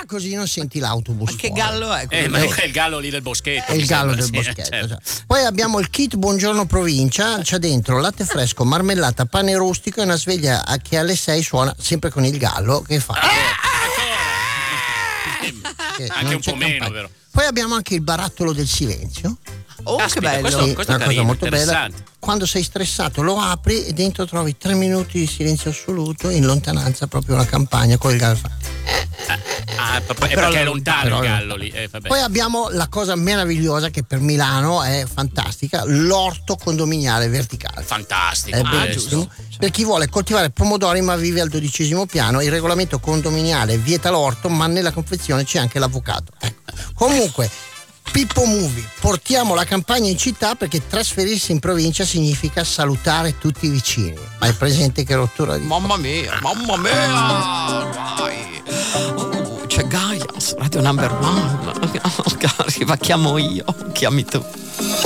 così non senti l'autobus. Ma che gallo è? Ma è il gallo lì del boschetto. È il gallo del boschetto. Certo. Poi abbiamo il kit Buongiorno Provincia, c'è dentro latte fresco, marmellata, pane rustico e una sveglia che alle 6 suona sempre con il gallo che fa. Anche un po' meno, vero? Poi abbiamo anche il barattolo del silenzio. Che bello. Questo Sì, è una carino, cosa molto bella. interessante. Quando sei stressato lo apri e dentro trovi 3 minuti di silenzio assoluto, in lontananza proprio una campagna con il gallo. Perché è lontano il gallo lì. Poi abbiamo la cosa meravigliosa che per Milano è fantastica, l'orto condominiale verticale. Fantastico. È bellissimo. Per chi vuole coltivare pomodori ma vive al 12° piano, il regolamento condominiale vieta l'orto, ma nella confezione c'è anche l'avvocato. Ecco. Comunque, Pippo Movie, portiamo la campagna in città perché trasferirsi in provincia significa salutare tutti i vicini. Ma è presente che rottura di... Mamma mia. Vai. C'è Gaia, Radio Number One. Arriva, chiamo io, chiami tu.